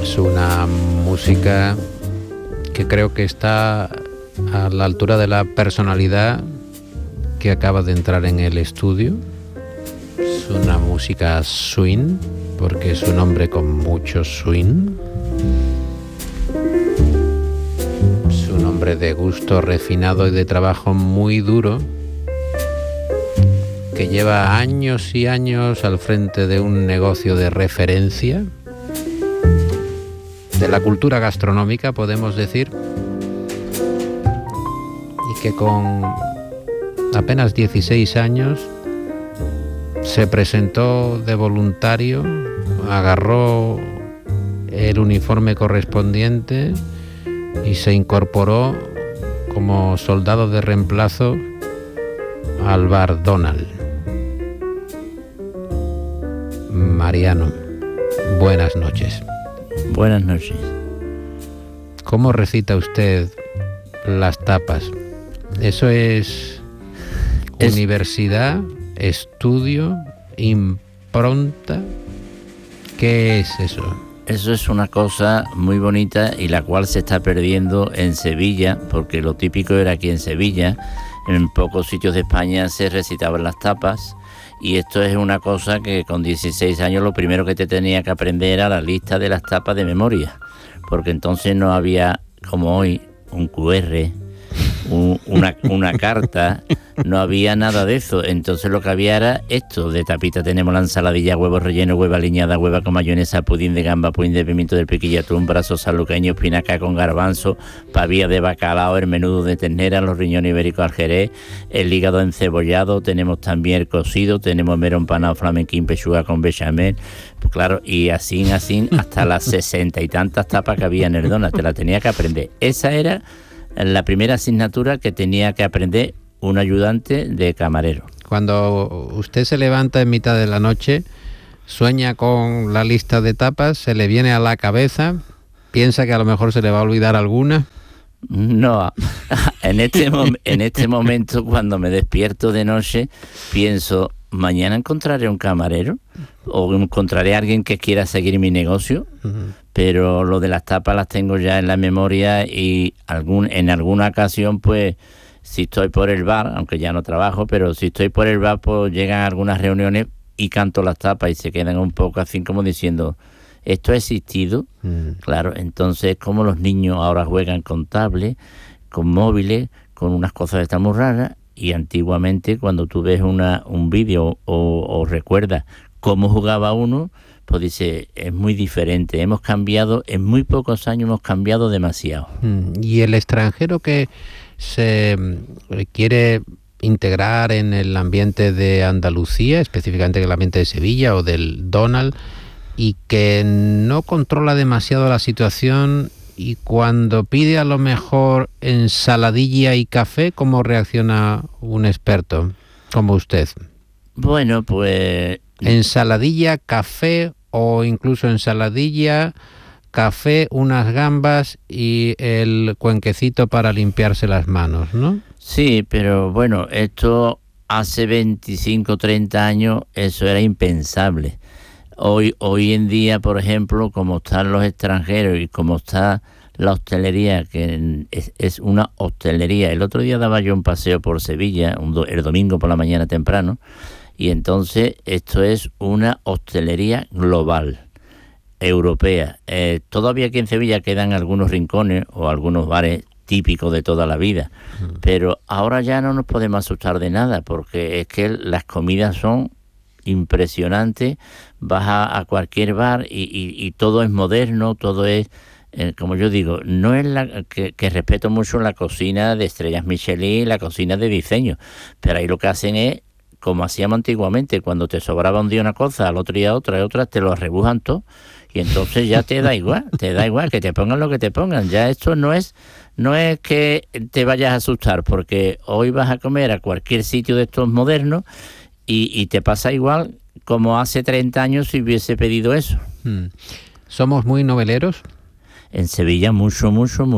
Es una música que creo que está a la altura de la personalidad que acaba de entrar en el estudio. Es una música swing, porque es un hombre con mucho swing. Es un hombre de gusto refinado y de trabajo muy duro, que lleva años y años al frente de un negocio de referencia de la cultura gastronómica, podemos decir, y que con apenas 16 años se presentó de voluntario, agarró el uniforme correspondiente y se incorporó como soldado de reemplazo al bar Donald. Mariano, buenas noches. Buenas noches. ¿Cómo recita usted las tapas? ¿Eso es universidad, estudio, impronta? ¿Qué es eso? Eso es una cosa muy bonita y la cual se está perdiendo en Sevilla, porque lo típico era que en Sevilla, en pocos sitios de España, se recitaban las tapas. Y esto es una cosa que con 16 años lo primero que te tenía que aprender era la lista de las tapas de memoria, porque entonces no había, como hoy, un QR, una carta, no había nada de eso. Entonces lo que había era esto: de tapita tenemos la ensaladilla, huevos rellenos, hueva aliñada, hueva con mayonesa, pudín de gamba, pudín de pimiento del piquilla, atún, brazos saluqueños, espinaca con garbanzo, pavía de bacalao, el menudo de ternera, los riñones ibéricos al jerez, el hígado encebollado, tenemos también el cocido, tenemos mero empanado flamenquín, pechuga con bechamel, pues claro, y así hasta las 60 y tantas tapas que había en el Donald, te la tenía que aprender. Esa era la primera asignatura que tenía que aprender un ayudante de camarero. Cuando usted se levanta en mitad de la noche, sueña con la lista de tapas, se le viene a la cabeza, piensa que a lo mejor se le va a olvidar alguna. No, en este momento, cuando me despierto de noche, pienso, mañana encontraré un camarero o encontraré a alguien que quiera seguir mi negocio. Uh-huh. Pero lo de las tapas las tengo ya en la memoria y en alguna ocasión, pues, si estoy por el bar, aunque ya no trabajo, pero si estoy por el bar, pues llegan algunas reuniones y canto las tapas y se quedan un poco así como diciendo, ¿esto ha existido? Claro, entonces como los niños ahora juegan con tablets, con móviles, con unas cosas de estas muy raras, y antiguamente cuando tú ves un vídeo o recuerdas cómo jugaba uno, pues dice, es muy diferente, hemos cambiado, en muy pocos años hemos cambiado demasiado. Y el extranjero que se quiere integrar en el ambiente de Andalucía, específicamente en el ambiente de Sevilla o del Donald, y que no controla demasiado la situación, y cuando pide a lo mejor ensaladilla y café, ¿cómo reacciona un experto como usted? Bueno, pues... Ensaladilla, café o incluso ensaladilla, café, unas gambas y el cuenquecito para limpiarse las manos, ¿no? Sí, pero bueno, esto hace 25, 30 años, eso era impensable. Hoy en día, por ejemplo, como están los extranjeros y como está la hostelería, que es una hostelería. El otro día daba yo un paseo por Sevilla, el domingo por la mañana temprano, y entonces esto es una hostelería global, europea. Todavía aquí en Sevilla quedan algunos rincones o algunos bares típicos de toda la vida, pero ahora ya no nos podemos asustar de nada, porque es que las comidas son impresionantes. Vas a cualquier bar y todo es moderno, todo es... como yo digo, no es que respeto mucho la cocina de estrellas Michelin, la cocina de diseño, pero ahí lo que hacen es como hacíamos antiguamente, cuando te sobraba un día una cosa, al otro día otra, te lo arrebujan todo, y entonces ya te da igual que te pongan lo que te pongan. Ya esto no es que te vayas a asustar, porque hoy vas a comer a cualquier sitio de estos modernos y te pasa igual como hace 30 años si hubiese pedido eso. ¿Somos muy noveleros? En Sevilla mucho.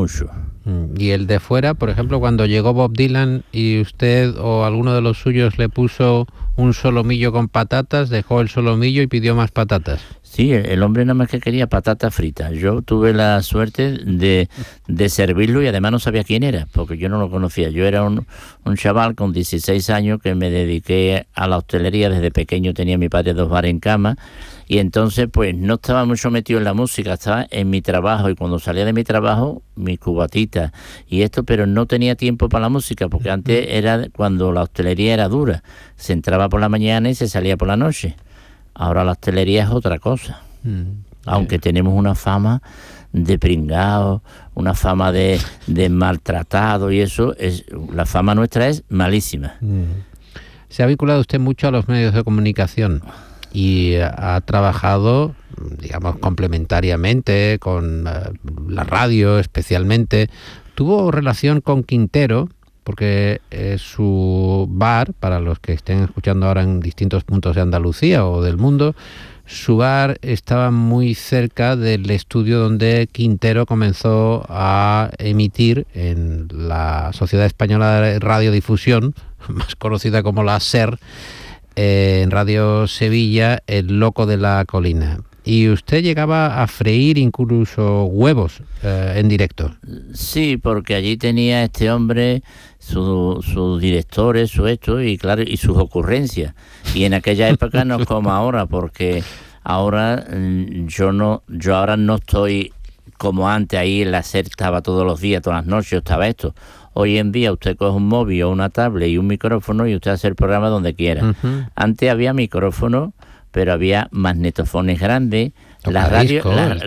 Y el de fuera, por ejemplo, cuando llegó Bob Dylan y usted o alguno de los suyos le puso un solomillo con patatas, dejó el solomillo y pidió más patatas. Sí, el hombre nada más que quería patatas fritas. Yo tuve la suerte de servirlo y además no sabía quién era, porque yo no lo conocía. Yo era un chaval con 16 años que me dediqué a la hostelería. Desde pequeño tenía mi padre 2 bares en cama y entonces pues no estaba mucho metido en la música, estaba en mi trabajo y cuando salía de mi trabajo, mi cubatita y esto, pero no tenía tiempo para la música porque antes era cuando la hostelería era dura. Se entraba por la mañana y se salía por la noche. Ahora la hostelería es otra cosa, aunque tenemos una fama de pringao, una fama de maltratado y eso, la fama nuestra es malísima. Se ha vinculado usted mucho a los medios de comunicación y ha trabajado, digamos, complementariamente con la radio especialmente. ¿Tuvo relación con Quintero? Porque su bar, para los que estén escuchando ahora en distintos puntos de Andalucía o del mundo, su bar estaba muy cerca del estudio donde Quintero comenzó a emitir en la Sociedad Española de Radiodifusión, más conocida como la SER, en Radio Sevilla, El Loco de la Colina. Y usted llegaba a freír incluso huevos en directo. Sí, porque allí tenía este hombre sus directores, su esto y claro, y sus ocurrencias. Y en aquella época no es como ahora, porque ahora yo ahora no estoy como antes ahí en la SER estaba todos los días, todas las noches estaba esto. Hoy en día usted coge un móvil o una tablet y un micrófono y usted hace el programa donde quiera. Antes había micrófono, pero había magnetofones grandes, la radio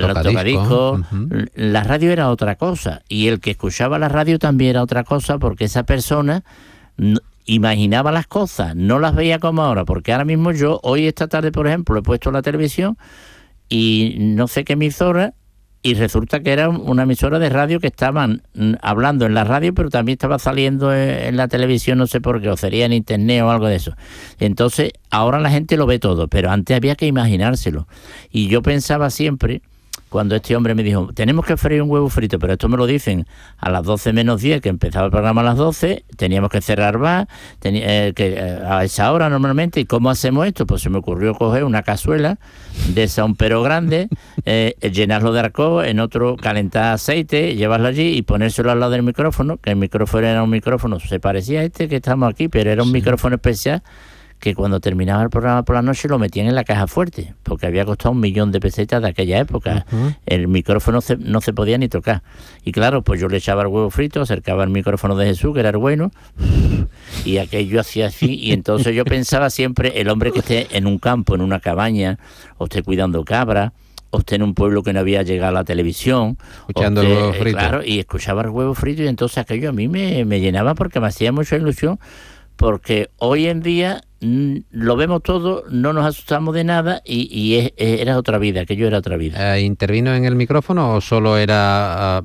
era otra cosa y el que escuchaba la radio también era otra cosa porque esa persona imaginaba las cosas, no las veía como ahora, porque ahora mismo yo, hoy esta tarde por ejemplo, he puesto la televisión y no sé qué emisora y resulta que era una emisora de radio que estaban hablando en la radio, pero también estaba saliendo en la televisión, no sé por qué, o sería en internet o algo de eso. Entonces, ahora la gente lo ve todo, pero antes había que imaginárselo. Y yo pensaba siempre, cuando este hombre me dijo, tenemos que freír un huevo frito, pero esto me lo dicen a las 12 menos 10, que empezaba el programa a las 12, teníamos que cerrar bar, a esa hora normalmente, ¿y cómo hacemos esto? Pues se me ocurrió coger una cazuela de esa, un pero grande, llenarlo de alcohol, en otro calentar aceite, llevarlo allí y ponérselo al lado del micrófono, que el micrófono era un micrófono, se parecía a este que estamos aquí, pero era un micrófono especial, que cuando terminaba el programa por la noche lo metían en la caja fuerte, porque había costado 1.000.000 de pesetas de aquella época. El micrófono no se podía ni tocar. Y claro, pues yo le echaba el huevo frito, acercaba el micrófono de Jesús, que era el bueno, y aquello hacía así, y entonces yo pensaba siempre, el hombre que esté en un campo, en una cabaña, o esté cuidando cabras, o esté en un pueblo que no había llegado a la televisión, escuchando el huevo frito. Claro, y escuchaba el huevo frito, y entonces aquello a mí me llenaba porque me hacía mucha ilusión, porque hoy en día lo vemos todo, no nos asustamos de nada y era otra vida, aquello era otra vida. ¿Intervino en el micrófono o solo era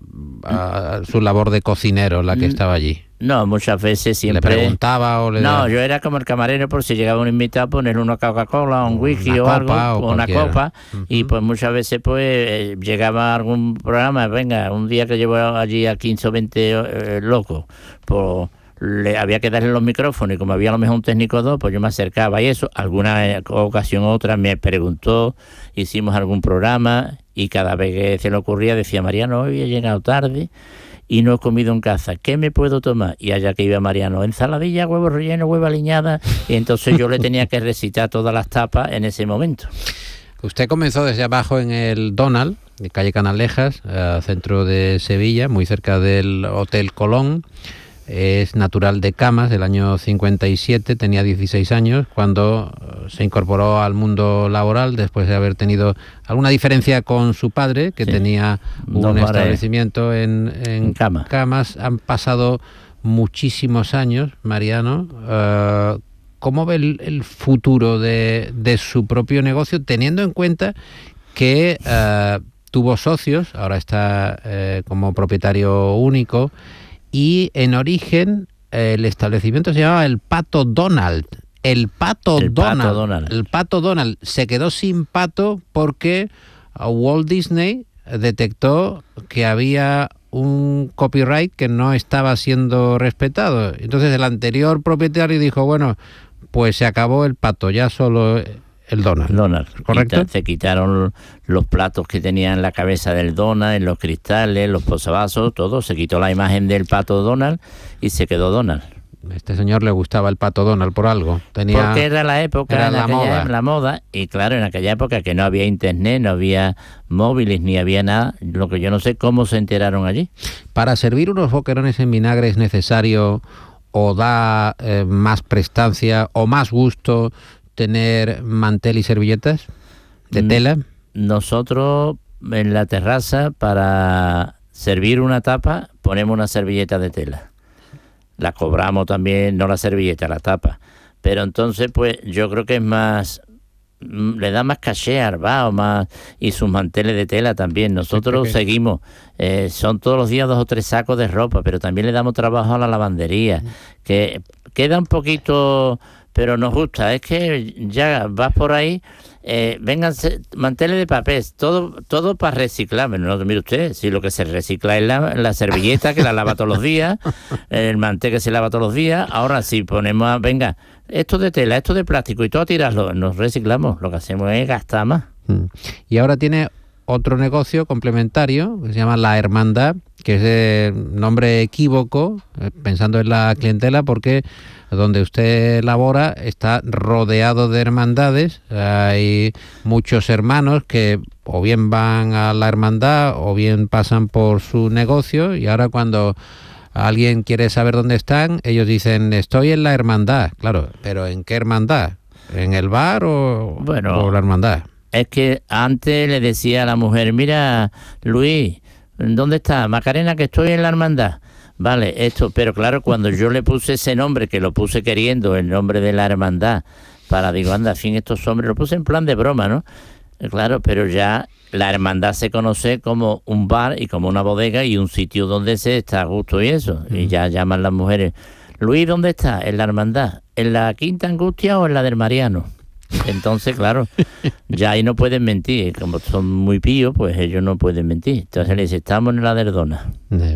su labor de cocinero la que estaba allí? No, muchas veces siempre... ¿Le preguntaba o le...? No, yo era como el camarero por si llegaba un invitado, ponerle una Coca-Cola, un whisky o algo, o una copa, y pues muchas veces pues llegaba algún programa, venga, un día que llevo allí a 15 o 20 locos, pues... había que darle los micrófonos y como había a lo mejor un técnico o dos, pues yo me acercaba y eso, alguna ocasión u otra me preguntó, hicimos algún programa y cada vez que se le ocurría decía, Mariano, hoy he llegado tarde y no he comido en casa, ¿qué me puedo tomar? Y allá que iba Mariano, ensaladilla, huevo relleno, huevo aliñada, y entonces yo le tenía que recitar todas las tapas en ese momento. Usted comenzó desde abajo en el Donald, de calle Canalejas, centro de Sevilla, muy cerca del Hotel Colón. Es natural de Camas, del año 57, tenía 16 años, cuando se incorporó al mundo laboral después de haber tenido alguna diferencia con su padre, que tenía un establecimiento en Camas. Han pasado muchísimos años, Mariano. ¿Cómo ve el futuro de su propio negocio, teniendo en cuenta que tuvo socios, ahora está como propietario único? Y en origen el establecimiento se llamaba el Pato Donald. El Pato Donald se quedó sin pato porque Walt Disney detectó que había un copyright que no estaba siendo respetado. Entonces el anterior propietario dijo, bueno, pues se acabó el pato, ya solo el Donald. Donald, ¿Correcto? Se quitaron los platos que tenían la cabeza del Donald, los cristales, los posavasos, todo. Se quitó la imagen del pato Donald y se quedó Donald. Este señor le gustaba el pato Donald por algo. Porque era la época, era la moda, y claro, en aquella época que no había internet, no había móviles, ni había nada, lo que yo no sé cómo se enteraron allí. ¿Para servir unos boquerones en vinagre es necesario o da más prestancia o más gusto tener mantel y servilletas de tela? Nosotros en la terraza, para servir una tapa, ponemos una servilleta de tela. La cobramos también, no la servilleta, la tapa. Pero entonces, pues yo creo que es más, le da más caché al bar, más, y sus manteles de tela también. Nosotros seguimos, son todos los días 2 o 3 sacos de ropa, pero también le damos trabajo a la lavandería, que queda un poquito, pero nos gusta. Es que ya vas por ahí, vengan manteles de papel, todo para reciclar. No, mire usted, si lo que se recicla es la servilleta, que la lava todos los días, el mantel que se lava todos los días. Ahora si ponemos, venga, esto de tela, esto de plástico y todo a tirarlo, nos reciclamos. Lo que hacemos es gastar más. Y ahora tiene otro negocio complementario que se llama La Hermandad, que es de nombre equívoco, pensando en la clientela, porque donde usted labora está rodeado de hermandades. Hay muchos hermanos que o bien van a la hermandad o bien pasan por su negocio, y ahora cuando alguien quiere saber dónde están, ellos dicen, estoy en la hermandad. Claro, pero ¿en qué hermandad? ¿En el bar o la hermandad? Es que antes le decía a la mujer, mira, Luis, ¿dónde está? Macarena, que estoy en la hermandad. Vale, esto, pero claro, cuando yo le puse ese nombre, que lo puse queriendo, el nombre de la hermandad, digo, anda, al fin estos hombres, lo puse en plan de broma, ¿no? Claro, pero ya la hermandad se conoce como un bar y como una bodega y un sitio donde se está a gusto y eso. Y ya llaman las mujeres, Luis, ¿dónde está? En la hermandad. ¿En la Quinta Angustia o en la del Mariano? Entonces, claro, ya ahí no pueden mentir. Como son muy píos, pues ellos no pueden mentir. Entonces le dice, estamos en la del Dona.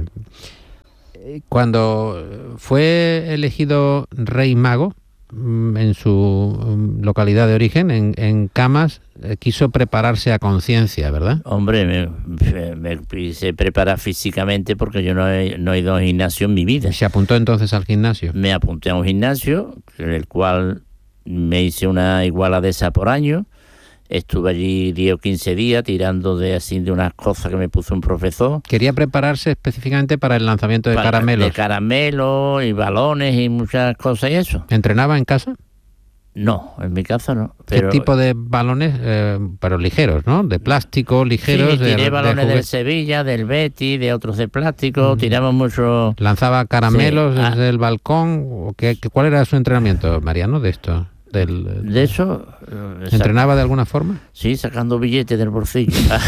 Cuando fue elegido Rey Mago, en su localidad de origen, en Camas, quiso prepararse a conciencia, ¿verdad? Hombre, me quise preparar físicamente porque yo no he ido a un gimnasio en mi vida. ¿Se apuntó entonces al gimnasio? Me apunté a un gimnasio, en el cual me hice una iguala de esa por año. Estuve allí 10 o 15 días tirando de unas cosas que me puso un profesor. Quería prepararse específicamente para el lanzamiento de caramelos. De caramelos y balones y muchas cosas y eso. ¿Entrenaba en casa? No, en mi casa no. ¿Qué tipo de balones? Pero ligeros, ¿no? De plástico, ligeros. Sí, tiré balones del Sevilla, del Betis, de otros de plástico. Tiramos mucho. ¿Lanzaba caramelos desde el balcón? ¿Cuál era su entrenamiento, Mariano, de esto? De eso. ¿Entrenaba de alguna forma? Sí, sacando billetes del bolsillo.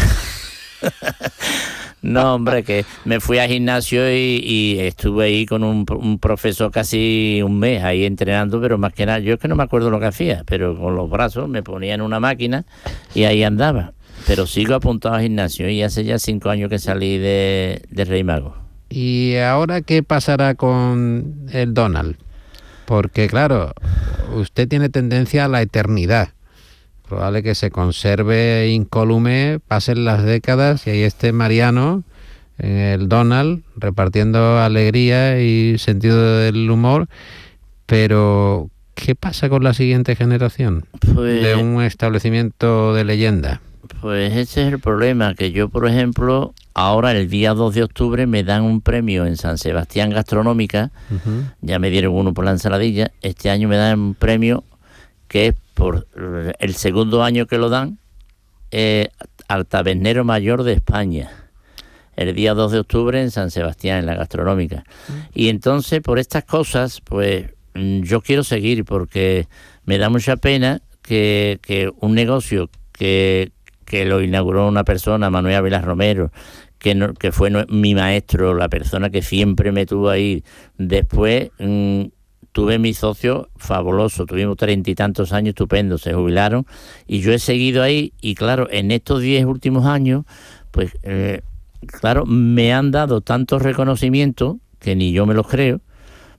No, hombre, que me fui al gimnasio y estuve ahí con un profesor casi un mes ahí entrenando, pero más que nada, yo es que no me acuerdo lo que hacía, pero con los brazos me ponía en una máquina y ahí andaba. Pero sigo apuntado al gimnasio y hace ya 5 años que salí de Rey Mago. ¿Y ahora qué pasará con el Donald? Porque claro, usted tiene tendencia a la eternidad. Probable que se conserve incólume, pasen las décadas y ahí esté Mariano en el Donald repartiendo alegría y sentido del humor. Pero ¿qué pasa con la siguiente generación de un establecimiento de leyenda? Pues ese es el problema, que yo, por ejemplo, ahora el día 2 de octubre me dan un premio en San Sebastián Gastronómica. Ya me dieron uno por la ensaladilla. Este año me dan un premio que es por el segundo año que lo dan al tabernero mayor de España, el día 2 de octubre en San Sebastián, en la Gastronómica. Y entonces, por estas cosas, pues yo quiero seguir, porque me da mucha pena que un negocio que lo inauguró una persona, Manuel Ávila Romero, que fue mi maestro, la persona que siempre me tuvo ahí. Después tuve mis socios fabulosos, tuvimos 30 y tantos años estupendos, se jubilaron y yo he seguido ahí. Y claro, en estos 10 últimos años, pues claro, me han dado tantos reconocimientos que ni yo me los creo,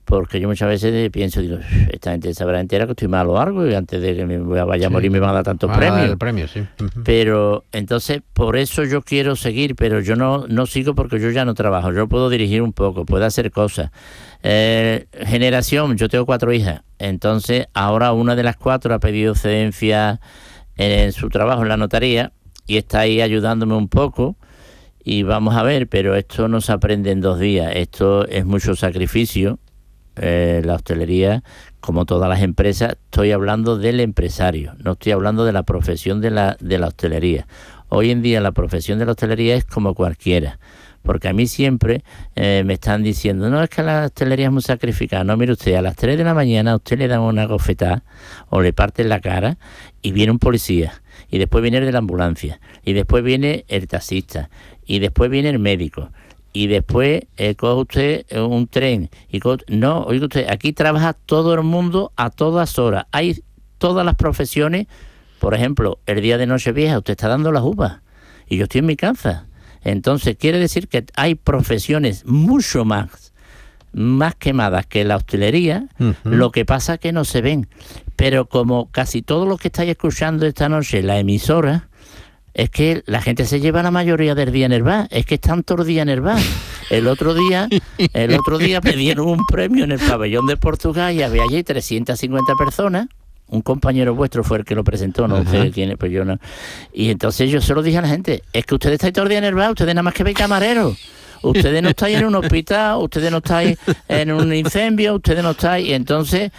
porque yo muchas veces pienso, digo, esta gente sabrá entera que estoy malo o algo, y antes de que me vaya a morir me van a dar tantos premios. El premio, sí. Pero entonces, por eso yo quiero seguir, pero yo no sigo porque yo ya no trabajo. Yo puedo dirigir un poco, puedo hacer cosas. Generación, yo tengo 4 hijas, entonces ahora una de las 4 ha pedido excedencia en su trabajo en la notaría y está ahí ayudándome un poco. Y vamos a ver, pero esto no se aprende en 2 días, esto es mucho sacrificio. La hostelería, como todas las empresas, estoy hablando del empresario, no estoy hablando de la profesión de la hostelería. Hoy en día la profesión de la hostelería es como cualquiera, porque a mí siempre me están diciendo, no, es que la hostelería es muy sacrificada. No, mire usted, a las 3 de la mañana a usted le dan una gofetada o le parten la cara y viene un policía, y después viene el de la ambulancia, y después viene el taxista, y después viene el médico, y después coge usted un tren. No, oiga usted, aquí trabaja todo el mundo a todas horas. Hay todas las profesiones. Por ejemplo, el día de Nochevieja usted está dando las uvas y yo estoy en mi casa. Entonces quiere decir que hay profesiones mucho más quemadas que la hostelería. Lo que pasa es que no se ven. Pero como casi todos los que estáis escuchando esta noche la emisora, es que la gente se lleva la mayoría del día en el bar. Es que están todos los días en el bar. El otro día me dieron un premio en el pabellón de Portugal y había allí 350 personas. Un compañero vuestro fue el que lo presentó, no sé quién es, pues yo no. Y entonces yo se lo dije a la gente, es que ustedes estáis todo el día en el bar, ustedes nada más que ven camareros. Ustedes no estáis en un hospital, ustedes no estáis en un incendio, ustedes no estáis. Y entonces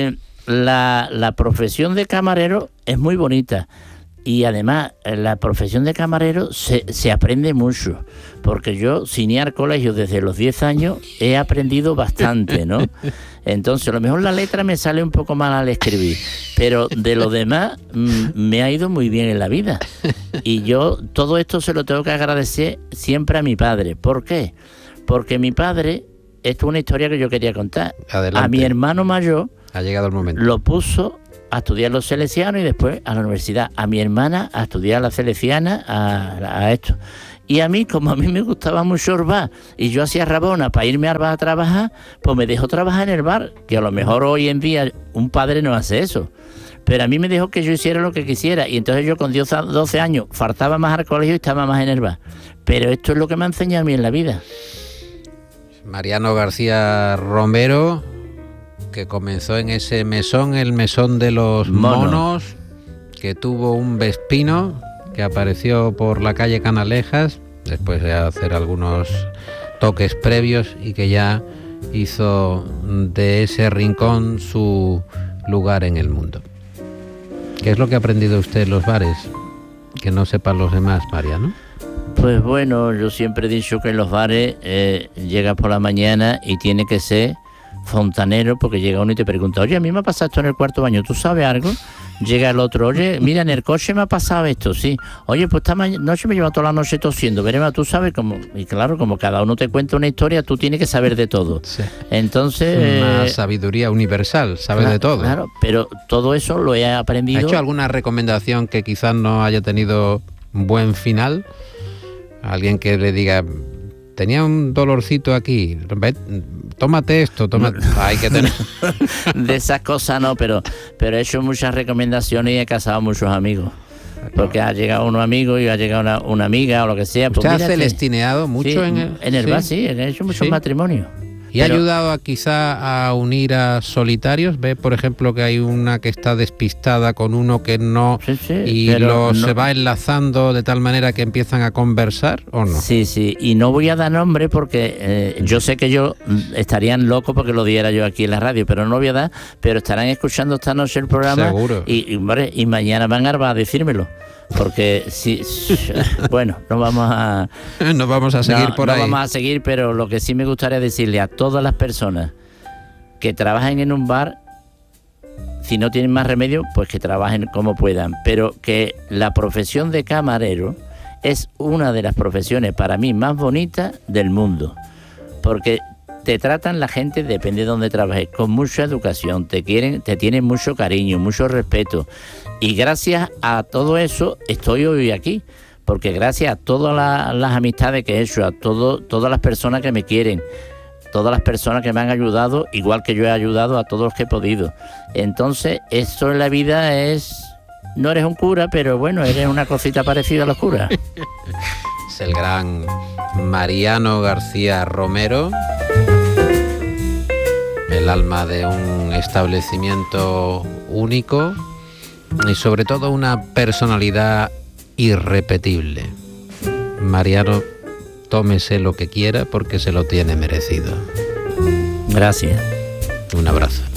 la profesión de camarero es muy bonita. Y además, la profesión de camarero se aprende mucho, porque yo, sin ir al colegio desde los 10 años, he aprendido bastante, ¿no? Entonces, a lo mejor la letra me sale un poco mal al escribir, pero de lo demás me ha ido muy bien en la vida. Y yo todo esto se lo tengo que agradecer siempre a mi padre. ¿Por qué? Porque mi padre, esto es una historia que yo quería contar. Adelante. A mi hermano mayor ha llegado el momento. Lo puso a estudiar los salesianos y después a la universidad. A mi hermana a estudiar la salesiana, a esto. Y a mí, como a mí me gustaba mucho el bar y yo hacía rabona para irme al bar a trabajar, pues me dejó trabajar en el bar, que a lo mejor hoy en día un padre no hace eso. Pero a mí me dejó que yo hiciera lo que quisiera y entonces yo con 12 años faltaba más al colegio y estaba más en el bar. Pero esto es lo que me ha enseñado a mí en la vida. Mariano García Romero, que comenzó en ese mesón, el mesón de los monos, que tuvo un Vespino, que apareció por la calle Canalejas, después de hacer algunos toques previos y que ya hizo de ese rincón su lugar en el mundo. ¿Qué es lo que ha aprendido usted en los bares que no sepan los demás, Mariano? Pues bueno, yo siempre he dicho que en los bares llegas por la mañana y tiene que ser fontanero, porque llega uno y te pregunta, oye, a mí me ha pasado esto en el cuarto baño, ¿tú sabes algo? Llega el otro, oye, mira, en el coche me ha pasado esto, sí. Oye, pues esta noche me lleva toda la noche tosiendo, veremos, tú sabes cómo. Y claro, como cada uno te cuenta una historia, tú tienes que saber de todo. Sí. Entonces... Una sabiduría universal, sabe de todo. Claro, pero todo eso lo he aprendido. ¿Ha hecho alguna recomendación que quizás no haya tenido buen final? Alguien que le diga, tenía un dolorcito aquí, tómate esto, tómate. Hay que tener. De esas cosas no, pero he hecho muchas recomendaciones y he casado muchos amigos. Porque ha llegado un amigo y ha llegado una amiga o lo que sea. ¿Usted pues ha celestineado mucho sí, en el bar? Sí, he hecho muchos matrimonios. ¿Y ha ayudado quizá a unir a solitarios? Ve, por ejemplo, que hay una que está despistada con uno que no, se va enlazando de tal manera que empiezan a conversar, ¿o no? Sí, y no voy a dar nombre porque yo sé que estarían locos porque lo diera yo aquí en la radio, pero no lo voy a dar, pero estarán escuchando esta noche el programa. Seguro. Y mañana van a decírmelo. Porque sí, bueno, no vamos a seguir por ahí. No vamos a seguir, pero lo que sí me gustaría decirle a todas las personas que trabajen en un bar, si no tienen más remedio, pues que trabajen como puedan, pero que la profesión de camarero es una de las profesiones para mí más bonitas del mundo, porque te tratan la gente, depende de donde trabajes, con mucha educación, te quieren, te tienen mucho cariño, mucho respeto. Y gracias a todo eso estoy hoy aquí, porque gracias a todas las amistades que he hecho, a todas las personas que me quieren, todas las personas que me han ayudado, igual que yo he ayudado a todos los que he podido. Entonces, esto en la vida no eres un cura, pero bueno, eres una cosita parecida a los curas. Es el gran Mariano García Romero, el alma de un establecimiento único y sobre todo una personalidad irrepetible. Mariano, tómese lo que quiera porque se lo tiene merecido. Gracias. Un abrazo.